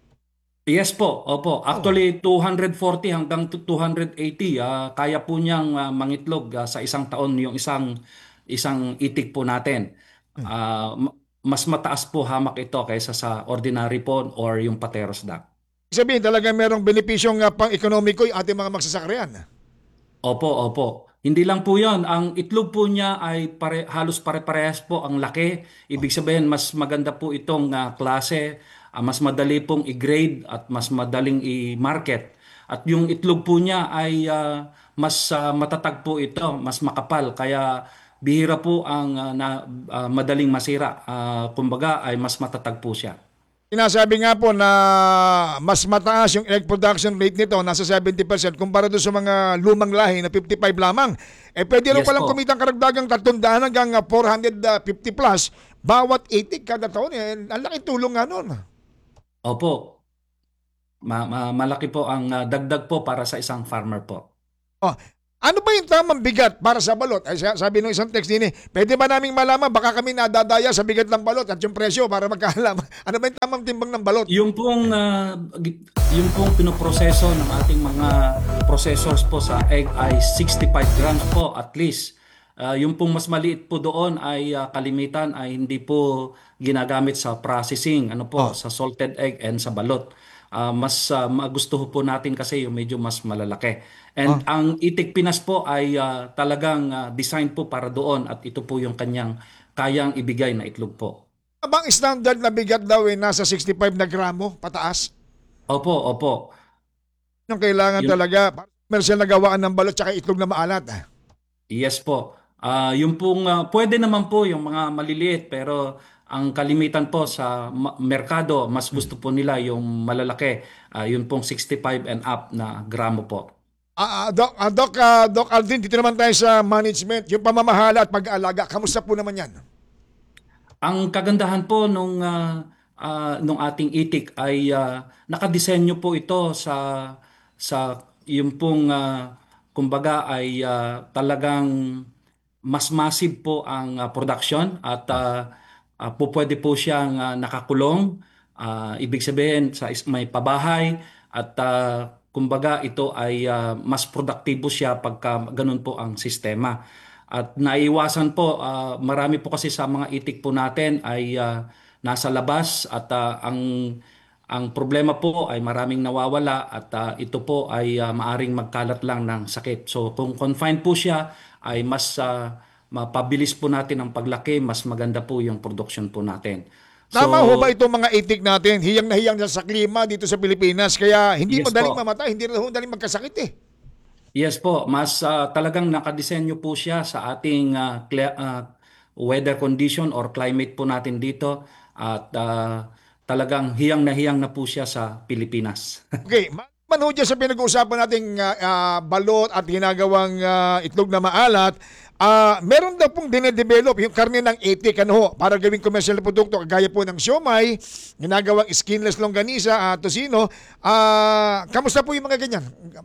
Yes po, opo. Actually, two hundred forty hanggang to two hundred eighty, ah, kaya po niyang ah, mangitlog ah, sa isang taon yung isang isang itik po natin. Ah, ma- mas mataas po hamak ito kaysa sa ordinary po or yung pateros duck. Ibig sabihin, talaga merong benepisyong uh, pang-ekonomiko yung ating mga magsasakrian. Opo, opo. Hindi lang po yon. Ang itlog po niya ay pare, halos pare-parehas po ang laki. Ibig sabihin, mas maganda po itong ah, klase, ah, mas madali pong i-grade at mas madaling i-market. At yung itlog po niya ay ah, mas ah, matatag po ito, mas makapal. Kaya bihira po ang ah, na, ah, madaling masira. Ah, kumbaga ay mas matatag po siya. Sinasabi nga po na mas mataas yung egg production rate nito, nasa seventy percent, kumpara doon sa mga lumang lahi na fifty-five lamang. Eh pwede rin Yes palang po. kumitang karagdagang three hundred hanggang uh, four hundred fifty plus bawat itik kada taon. Eh, ang laki tulong nga nun. Opo. Ma- ma- malaki po ang ah, dagdag po para sa isang farmer po. Oh, ano ba yung tamang bigat para sa balot? Ay, sa- sabi ng isang text din eh, pwede ba naming malaman, baka kami nadadaya sa bigat ng balot at yung presyo para magkaalam. Ano ba yung tamang timbang ng balot? Yung pong ah, gi- yung pong pinoproseso ng ating mga processors po sa egg ay sixty-five grams po at least. Ah, yung pong mas maliit po doon ay ah, kalimitan ay hindi po ginagamit sa processing, ano po, sa salted egg and sa balot. Ah, mas ah, magustuho po natin kasi yung medyo mas malalaki. And ang Itik Pinas po ay ah, talagang ah, design po para doon at ito po yung kanyang kayang ibigay na itlog po. Abang standard na bigat daw eh, nasa sixty-five na gramo pataas? Opo, opo. Yung kailangan Yung- talaga, commercial na gawaan ng balot tsaka itlog na maalat. Yes po. Ah, yung pong ah, pwede naman po yung mga maliliit pero ang kalimitan po sa ma- merkado mas gusto po nila yung malalaki. Ah, yun pong sixty-five and up na gramo po. Ah, ah, Doc, ah, Doc, ah, Doc Alvin, dito naman tayo sa management, yung pamamahala at pag-aalaga. Kamusta po naman yan? Ang kagandahan po nung ah, ah, nung ating itik ay ah, nakadisenyo po ito sa sa yung pong ah, kumbaga ay ah, talagang mas massive po ang ah, production at ah, ah, po pwede po siyang ah, nakakulong. Ah, ibig sabihin sa is- may pabahay at ah, kumbaga ito ay ah, mas produktibo siya pagka ganun po ang sistema. At naiwasan po, ah, marami po kasi sa mga itik po natin ay ah, nasa labas at ah, ang ang problema po ay maraming nawawala at ah, ito po ay ah, maaring magkalat lang ng sakit. So kung confined po siya ay mas ah, mapabilis po natin ang paglaki, mas maganda po yung production po natin. So, Tama ho ba itong mga itik natin? Hiyang na hiyang sa klima dito sa Pilipinas, kaya hindi Yes madaling po. mamatay, hindi rin ho madaling magkasakit eh. Yes po, mas ah, talagang nakadisenyo po siya sa ating ah, cli- ah, weather condition or climate po natin dito at ah, talagang hiyang na hiyang na po siya sa Pilipinas. Okay, man ho dyan sa pinag-uusapan nating ah, ah, balot at ginagawang ah, itlog na maalat, ah, meron daw pong dinedevelop yung karne ng itik ano ho, para gawing commercial na produkto kagaya po ng siomay, ginagawang skinless longganisa, at tosino. Ah, kamusta po yung mga ganyan?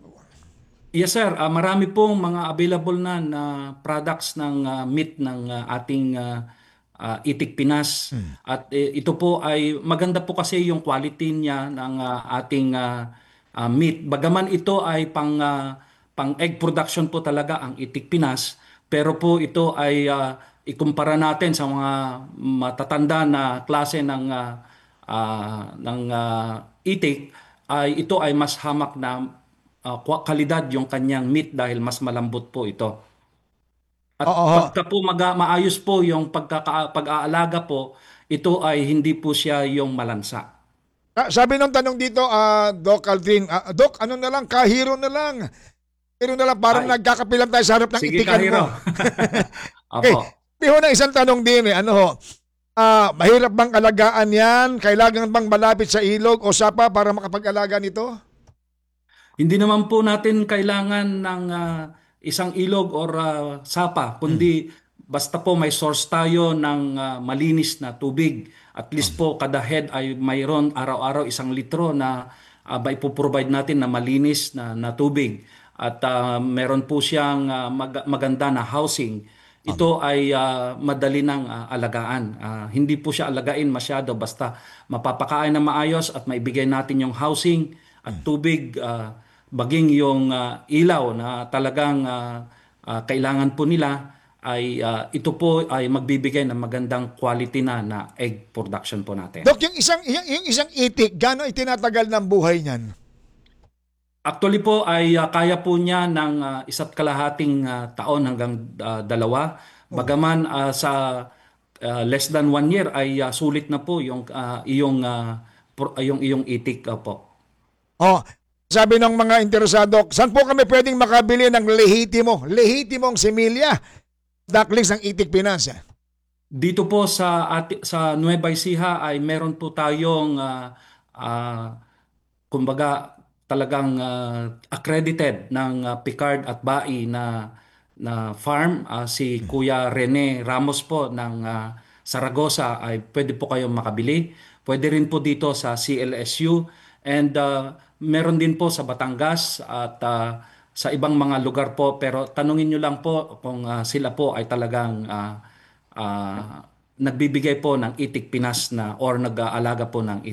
Yes sir, Ah, marami pong mga available na na products ng ah, meat ng ah, ating ah, ah, Itik Pinas. At eh, ito po ay maganda po kasi yung quality niya ng ah, ating ah, ah, meat. Bagaman ito ay pang ah, pang egg production po talaga ang Itik Pinas, pero po ito ay ah, ikumpara natin sa mga matatanda na klase ng ah, ah, ng ah, itik ay ito ay mas hamak na uh, kwa- kalidad yung kanyang meat dahil mas malambot po ito. At Oo. pagka po maga, maayos po yung pagkaka, pag-aalaga po, ito ay hindi po siya yung malansa. Ah, sabi nung tanong dito, ah, Doc Alvin, ah, Doc, ano na lang, kahiro na lang. Kahiro na lang, parang Ay. nagkakapilang tayo sa harap ng Sige, itikan kahiro. mo. Okay, Opo. di ho na isang tanong din eh, ano ho, ah, mahirap bang alagaan yan? Kailangan bang malapit sa ilog o sapa para makapag-alaga nito? Hindi naman po natin kailangan ng ah, isang ilog or ah, sapa, kundi basta po may source tayo ng ah, malinis na tubig. At least po kada head ay mayroon araw-araw isang litro na uh, maipoprovide natin na malinis na, na tubig. at ah, meron po siyang ah, mag- maganda na housing, ito ay ah, madali ng ah, alagaan. Ah, hindi po siya alagain masyado, basta mapapakain na maayos at maibigay natin yung housing at tubig, ah, baging yung ah, ilaw na talagang ah, ah, kailangan po nila, ay ah, ito po ay magbibigay ng magandang quality na na egg production po natin. Dok, yung isang, yung, yung isang itik, gaano itinatagal ng buhay niyan? Actually po ay ah, kaya po niya ng ah, isa't kalahating ah, taon hanggang ah, dalawa. Bagaman ah, sa ah, less than one year ay ah, sulit na po yung ah, iyong ah, pro- yung iyong itik ah, po. Oh, sabi ng mga interesado, saan po kami pwedeng makabili ng lehitimo, lehitimong similya, ducklings ng Itik Pinas? Dito po sa ati, sa Nueva Ecija ay meron po tayong ah, ah, kumbaga talagang ah, accredited ng ah, Picard at Bai na na farm, ah, si Kuya Rene Ramos po ng ah, Saragossa, ay pwede po kayong makabili. Pwede rin po dito sa C L S U, and ah, meron din po sa Batangas at ah, sa ibang mga lugar po, pero tanungin nyo lang po kung ah, sila po ay talagang ah, ah, nagbibigay po ng Itik Pinas na or nag-aalaga po ng